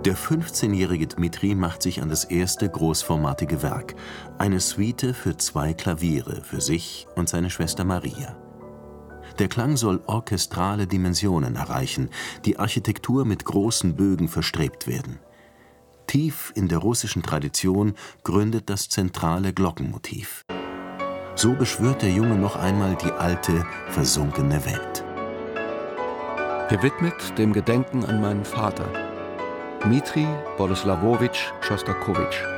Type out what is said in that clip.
Der 15-jährige Dmitri macht sich an das erste großformatige Werk, eine Suite für 2 Klaviere, für sich und seine Schwester Maria. Der Klang soll orchestrale Dimensionen erreichen, die Architektur mit großen Bögen verstrebt werden. Tief in der russischen Tradition gründet das zentrale Glockenmotiv. So beschwört der Junge noch einmal die alte, versunkene Welt. Gewidmet dem Gedenken an meinen Vater, Dmitri Boleslawowitsch Schostakowitsch.